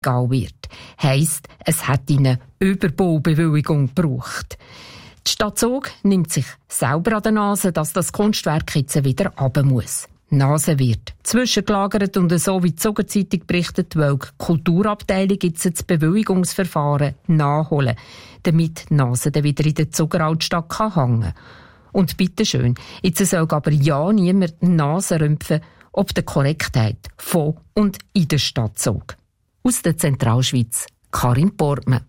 illegal wird. Heisst, es hätte eine Überbaubewilligung gebraucht. Die Stadt Zug nimmt sich selber an der Nase, dass das Kunstwerk jetzt wieder runter muss. Die Nase wird zwischengelagert und so wie die Zuger Zeitung berichtet, weil die Kulturabteilung jetzt das Bewilligungsverfahren nachholen, damit die Nase dann wieder in der Zuger Altstadt hängen kann. Und bitteschön, jetzt soll aber ja niemand die Nase rümpfen, ob der Korrektheit von und in der Stadt Zug. Aus der Zentralschweiz, Karin Portmann.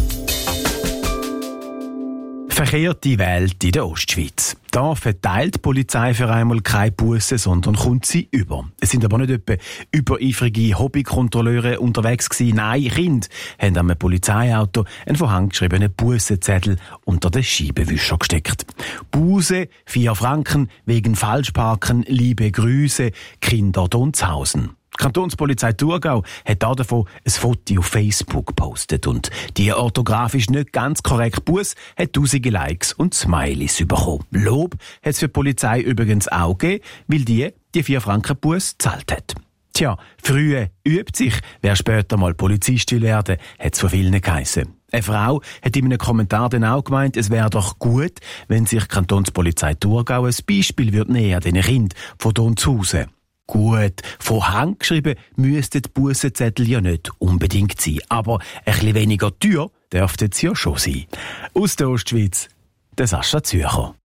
Verkehrte Welt in der Ostschweiz. Da verteilt die Polizei für einmal keine Bussen, sondern kommt sie über. Es sind aber nicht etwa übereifrige Hobbykontrolleure unterwegs gewesen. Nein, Kinder haben am Polizeiauto einen von Hand geschriebenen Bussenzettel unter den Scheibenwischer gesteckt. Buße, 4 Franken, wegen Falschparken, liebe Grüße, Kinder Donzhausen. Die Kantonspolizei Thurgau hat davon ein Foto auf Facebook gepostet und die orthografisch nicht ganz korrekte Busse hat tausende Likes und Smileys bekommen. Lob hat es für die Polizei übrigens auch gegeben, weil die 4 Franken Busse gezahlt hat. Tja, früher übt sich, wer später mal Polizistin werden, hat es von vielen geheissen. Eine Frau hat in einem Kommentar dann auch gemeint, es wäre doch gut, wenn sich die Kantonspolizei Thurgau ein Beispiel nehmen diesen Kindern von Donzhausen. Gut, von Hand geschrieben müssten die Bussenzettel ja nicht unbedingt sein, aber ein bisschen weniger teuer dürfte es ja schon sein. Aus der Ostschweiz, der Sascha Zürcher.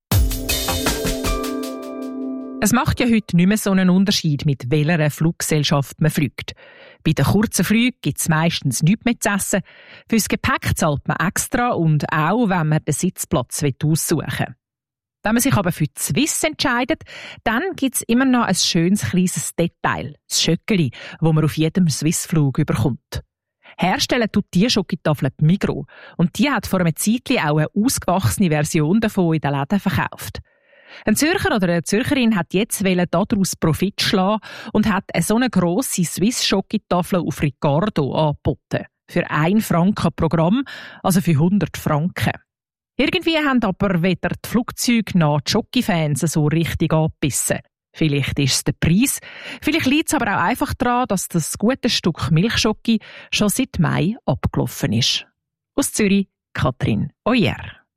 Es macht ja heute nicht mehr so einen Unterschied, mit welcher Fluggesellschaft man fliegt. Bei den kurzen Flügen gibt es meistens nichts mehr zu essen. Fürs Gepäck zahlt man extra und auch, wenn man den Sitzplatz aussuchen will. Wenn man sich aber für die Swiss entscheidet, dann gibt es immer noch ein schönes kleines Detail, das Schöckeli, das man auf jedem Swissflug überkommt. Herstellen tut die Schokotafel die Migros und die hat vor einem Zeitchen auch eine ausgewachsene Version davon in den Läden verkauft. Ein Zürcher oder eine Zürcherin hat jetzt daraus Profit schlagen und hat so eine grosse Swiss-Schokotafel auf Ricardo angeboten. Für 1 Franken pro Gramm, also für 100 Franken. Irgendwie haben aber weder die Flugzeuge noch die Schoki-Fans so richtig angebissen. Vielleicht ist es der Preis, vielleicht liegt es aber auch einfach daran, dass das gute Stück Milchschoki schon seit Mai abgelaufen ist. Aus Zürich, Katrin Oyer.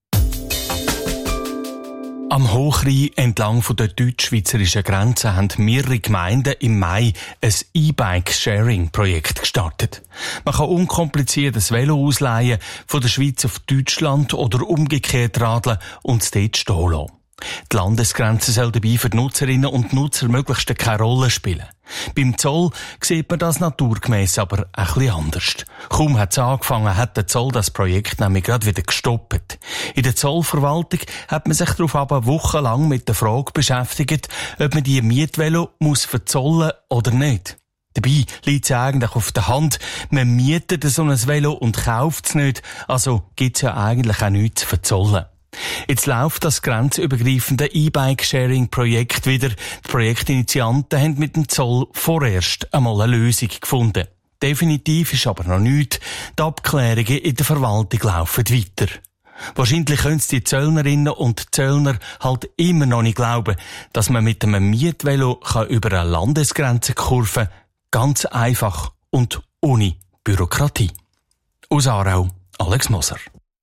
Am Hochrhein entlang der deutsch-schweizerischen Grenze haben mehrere Gemeinden im Mai ein E-Bike-Sharing-Projekt gestartet. Man kann unkompliziert ein Velo ausleihen, von der Schweiz auf Deutschland oder umgekehrt radeln und es dort stehen lassen. Die Landesgrenze soll dabei für die Nutzerinnen und Nutzer möglichst keine Rolle spielen. Beim Zoll sieht man das naturgemäss aber ein bisschen anders. Kaum hat es angefangen, hat der Zoll das Projekt nämlich gerade wieder gestoppt. In der Zollverwaltung hat man sich darauf aber wochenlang mit der Frage beschäftigt, ob man die Mietvelo muss verzollen oder nicht. Dabei liegt es ja eigentlich auf der Hand, man mietet so ein Velo und kauft es nicht, also gibt es ja eigentlich auch nichts zu verzollen. Jetzt läuft das grenzübergreifende E-Bike-Sharing-Projekt wieder. Die Projektinitianten haben mit dem Zoll vorerst einmal eine Lösung gefunden. Definitiv ist aber noch nichts. Die Abklärungen in der Verwaltung laufen weiter. Wahrscheinlich können es die Zöllnerinnen und Zöllner halt immer noch nicht glauben, dass man mit einem Mietvelo über eine Landesgrenze kurven kann. Ganz einfach und ohne Bürokratie. Aus Aarau, Alex Moser.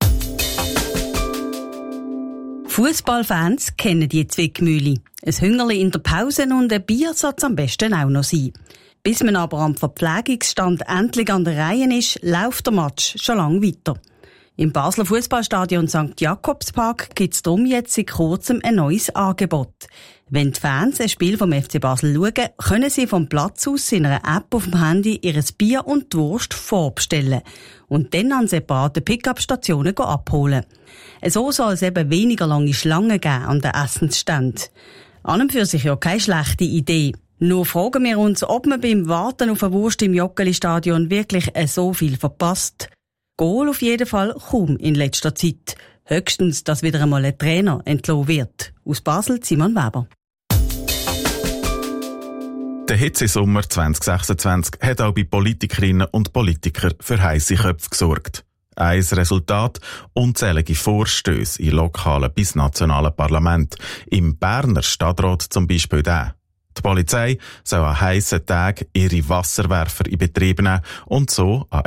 Fußballfans kennen die Zwickmühle. Ein Hüngerli in der Pause und ein Bier soll es am besten auch noch sein. Bis man aber am Verpflegungsstand endlich an der Reihe ist, läuft der Match schon lange weiter. Im Basler Fußballstadion St. Jakobspark gibt es darum jetzt seit kurzem ein neues Angebot. Wenn die Fans ein Spiel vom FC Basel schauen, können sie vom Platz aus in einer App auf dem Handy ihr Bier und die Wurst vorbestellen und dann an separaten Pick-up-Stationen abholen. So soll es eben weniger lange Schlangen geben an den Essensständen. An und für sich ja keine schlechte Idee. Nur fragen wir uns, ob man beim Warten auf eine Wurst im Joggeli-Stadion wirklich so viel verpasst. Goal auf jeden Fall kaum in letzter Zeit. Höchstens, dass wieder einmal ein Trainer entlassen wird. Aus Basel, Simon Weber. Der Hitzesommer 2026 hat auch bei Politikerinnen und Politikern für heisse Köpfe gesorgt. Ein Resultat: unzählige Vorstöße in lokalen bis nationalen Parlamenten. Im Berner Stadtrat zum Beispiel der. Die Polizei soll an heissen Tagen ihre Wasserwerfer in Betrieb nehmen und so an